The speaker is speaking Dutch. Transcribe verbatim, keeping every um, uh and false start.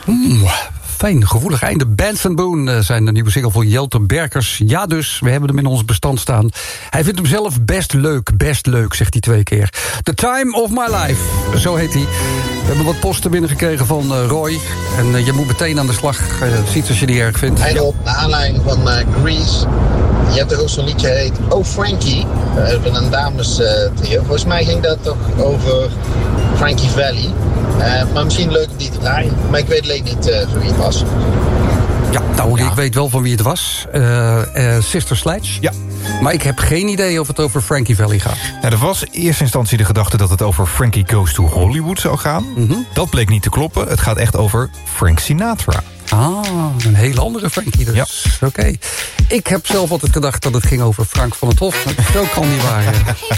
Mm, fijn, gevoelig einde. Bands and Boone zijn de nieuwe single van Jelte Berkers. Ja dus, we hebben hem in ons bestand staan. Hij vindt hem zelf best leuk, best leuk, zegt hij twee keer. The Time of My Life, zo heet hij. We hebben wat posten binnengekregen van uh, Roy. En uh, je moet meteen aan de slag, uh, ziet als je die erg vindt. Hey Rob, naar aanleiding van uh, Grease. Je hebt toch ook zo'n liedje heet Oh Frankie. Uh, van een dames uh, trio. Volgens mij ging dat toch over Frankie Valli. Uh, maar misschien leuk om die te draaien. Maar ik weet alleen niet uh, van wie het was. Ja, nou, ja. Ik weet wel van wie het was. Uh, uh, Sister Sledge. Ja. Maar ik heb geen idee of het over Frankie Valli gaat. Nou, er was in eerste instantie de gedachte dat het over Frankie Goes to Hollywood zou gaan. Mm-hmm. Dat bleek niet te kloppen. Het gaat echt over Frank Sinatra. Ah, een hele andere Frankie dus. Ja. Oké. Okay. Ik heb zelf altijd gedacht dat het ging over Frank van het Hof. Maar zo kan niet waar.